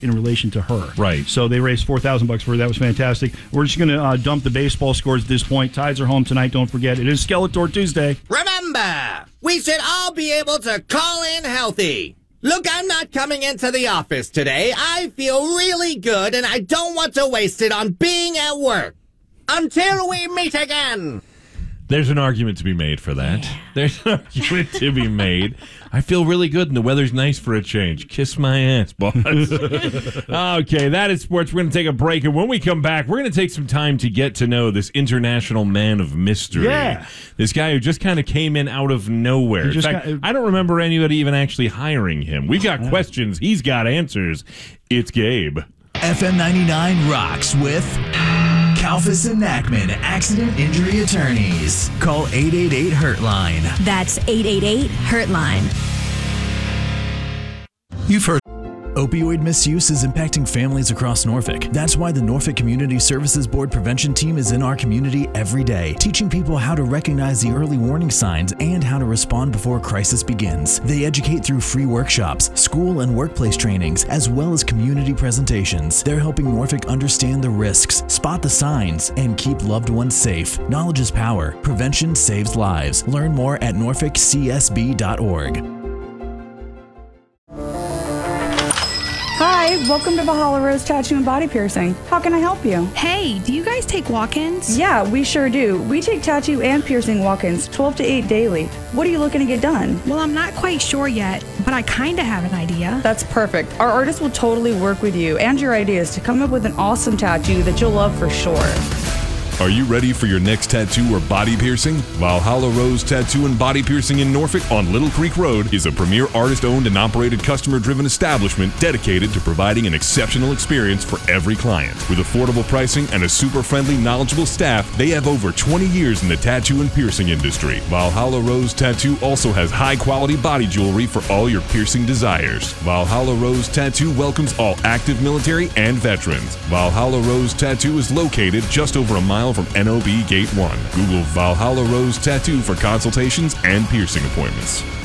in relation to her. Right. So they raised $4,000 for her. That was fantastic. We're just going to dump the baseball scores at this point. Tides are home tonight. Don't forget, it is Skeletor Tuesday. Remember, we should all be able to call in healthy. Look, I'm not coming into the office today. I feel really good, and I don't want to waste it on being at work. Until we meet again. There's an argument to be made for that. Yeah. There's an argument to be made. I feel really good, and the weather's nice for a change. Kiss my ass, boss. Okay, that is sports. We're going to take a break, and when we come back, we're going to take some time to get to know this international man of mystery. Yeah. This guy who just kind of came in out of nowhere. In fact, I don't remember anybody even actually hiring him. We got questions. He's got answers. It's Gabe. FM 99 rocks with Kalfas and Nachman, accident injury attorneys. Call 888-HURT-LINE. That's 888-HURT-LINE. You've heard. Opioid misuse is impacting families across Norfolk. That's why the Norfolk Community Services Board prevention team is in our community every day, teaching people how to recognize the early warning signs and how to respond before a crisis begins. They educate through free workshops, school and workplace trainings, as well as community presentations. They're helping Norfolk understand the risks, spot the signs, and keep loved ones safe. Knowledge is power. Prevention saves lives. Learn more at norfolkcsb.org. Hi, welcome to Valhalla Rose Tattoo and Body Piercing. How can I help you? Hey, do you guys take walk-ins? Yeah, we sure do. We take tattoo and piercing walk-ins 12 to 8 daily. What are you looking to get done? Well, I'm not quite sure yet, but I kind of have an idea. That's perfect. Our artist will totally work with you and your ideas to come up with an awesome tattoo that you'll love for sure. Are you ready for your next tattoo or body piercing? Valhalla Rose Tattoo and Body Piercing in Norfolk on Little Creek Road is a premier artist-owned and operated customer-driven establishment dedicated to providing an exceptional experience for every client. With affordable pricing and a super-friendly, knowledgeable staff, they have over 20 years in the tattoo and piercing industry. Valhalla Rose Tattoo also has high-quality body jewelry for all your piercing desires. Valhalla Rose Tattoo welcomes all active military and veterans. Valhalla Rose Tattoo is located just over a mile from NOB Gate 1. Google Valhalla Rose Tattoo for consultations and piercing appointments.